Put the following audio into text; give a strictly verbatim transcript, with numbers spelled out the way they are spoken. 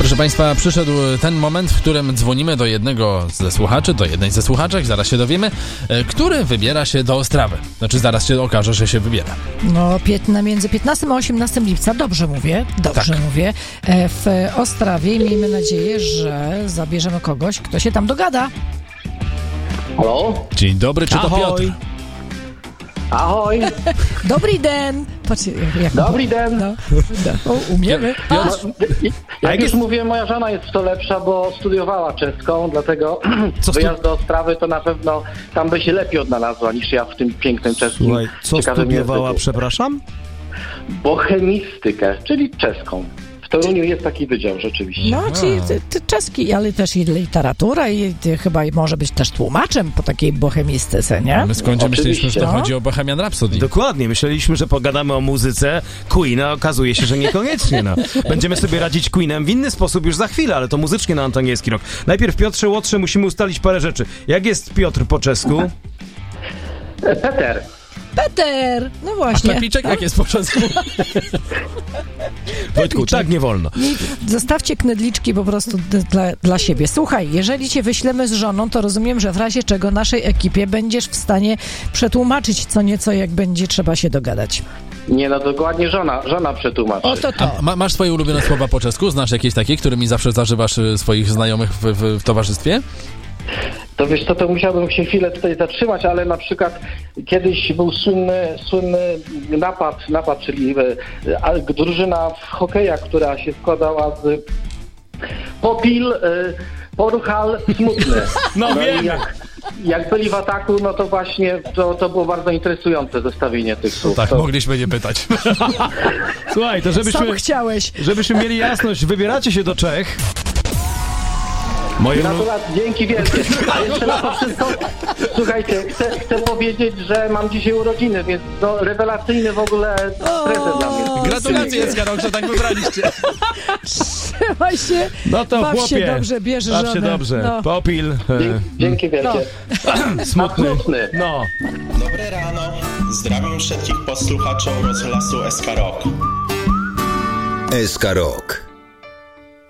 Proszę Państwa, przyszedł ten moment, w którym dzwonimy do jednego ze słuchaczy, do jednej ze słuchaczek, zaraz się dowiemy, który wybiera się do Ostrawy. Znaczy zaraz się okaże, że się wybiera. No, piętna, między piętnastym a osiemnastym lipca, dobrze mówię, dobrze tak. mówię, w Ostrawie. Miejmy nadzieję, że zabierzemy kogoś, kto się tam dogada. Halo? Dzień dobry, czy to Ahoj. Piotr? Ahoj. Dobry den. Patrz, jak Dobry den. No. O, umiemy. No, jak już mówiłem, moja żona jest w to lepsza, bo studiowała czeską, dlatego Co wyjazd do Ostrawy to na pewno tam by się lepiej odnalazła niż ja w tym pięknym czeskim. Słuchaj, co ciekawym studiowała, języku. przepraszam? Bohemistykę, czyli czeską. W Toruniu jest taki wydział rzeczywiście. No, czyli ty, ty czeski, ale też i literatura i ty chyba może być też tłumaczem po takiej bohemistyce, nie? My skądś myśleliśmy, że to No. chodzi o Bohemian Rhapsody. Dokładnie, myśleliśmy, że pogadamy o muzyce Queen, a okazuje się, że niekoniecznie. No. Będziemy sobie radzić Queenem w inny sposób już za chwilę, ale to muzycznie na Antoniewski Rok. Najpierw, Piotrze Łotrze, musimy ustalić parę rzeczy. Jak jest Piotr po czesku? Peter. Peter! No A właśnie. Klepiczek jak jest po czesku? Wojtku, tak nie wolno. I zostawcie knedliczki po prostu d- dla, dla siebie. Słuchaj, jeżeli cię wyślemy z żoną, to rozumiem, że w razie czego naszej ekipie będziesz w stanie przetłumaczyć co nieco, jak będzie trzeba się dogadać. Nie, no dokładnie żona, żona przetłumaczy. O to to. A ma, masz swoje ulubione słowa po czesku? Znasz jakieś takie, którymi zawsze zażywasz y, swoich znajomych w, w, w towarzystwie? To wiesz co, to musiałbym się chwilę tutaj zatrzymać, ale na przykład kiedyś był słynny, słynny napad, napad, czyli e, a, drużyna w hokeja, która się składała z Popil, e, Poruchal, Smutny. No, i wiemy. Jak, jak byli w ataku, no to właśnie to, to było bardzo interesujące zestawienie tych słów. Tak, to... mogliśmy nie pytać. Słuchaj, to żebyśmy, Sam chciałeś. żebyśmy mieli jasność, wybieracie się do Czech. Moje Gratulacje, dzięki wielkie. A jeszcze na to wszystko, słuchajcie, chcę, chcę powiedzieć, że mam dzisiaj urodziny, więc no, rewelacyjny w ogóle prezent dla mnie. Gratulacje, Jacka, że tak wybraliście. Trzymaj się. No to Baw chłopie, się dobrze, bierz baw żonę. się dobrze. No. Popil, e, Dzięki, dzięki wielkie. smutny. Smutny. No. Dobre rano, zdravím všetkých posluchačov rozhlasu es ká Rock. es ká Rock.